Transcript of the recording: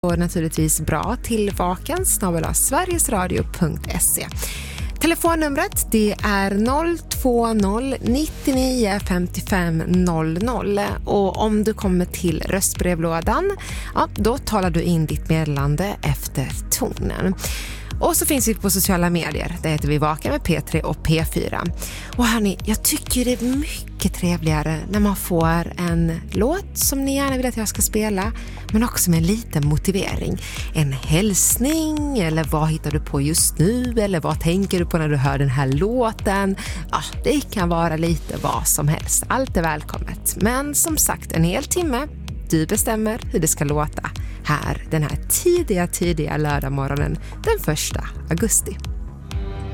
Och naturligtvis bra till vaken@sverigesradio.se. Telefonnumret det är 020 99 55 00 och om du kommer till röstbrevlådan, ja, då talar du in ditt meddelande efter tonen. Och så finns vi på sociala medier. Där heter vi Vaken med P3 och P4. Och hörni, jag tycker det är mycket trevligare när man får en låt som ni gärna vill att jag ska spela, men också med en liten motivering. En hälsning, eller vad hittar du på just nu, eller vad tänker du på när du hör den här låten. Ja, det kan vara lite vad som helst. Allt är välkommet. Men som sagt, en hel timme. Du bestämmer hur det ska låta här den här tidiga lördagmorgonen den 1 augusti.